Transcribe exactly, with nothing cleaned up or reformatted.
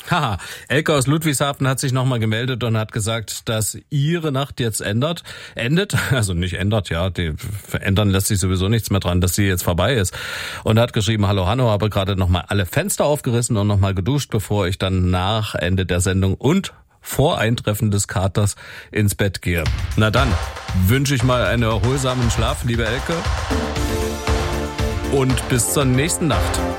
Haha, Elke aus Ludwigshafen hat sich nochmal gemeldet und hat gesagt, dass ihre Nacht jetzt ändert, endet, also nicht ändert, ja, die ändern lässt sich sowieso nichts mehr dran, dass sie jetzt vorbei ist. Und hat geschrieben, hallo Hanno, habe gerade nochmal alle Fenster aufgerissen und nochmal geduscht, bevor ich dann nach Ende der Sendung und vor Eintreffen des Katers ins Bett gehe. Na dann, wünsche ich mal einen erholsamen Schlaf, liebe Elke. Und bis zur nächsten Nacht.